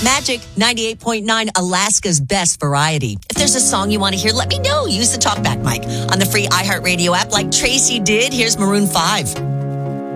Magic 98.9, Alaska's best variety. If there's a song you want to hear, let me know. Use the talkback mic on the free iHeartRadio app like Tracy did. Here's Maroon 5.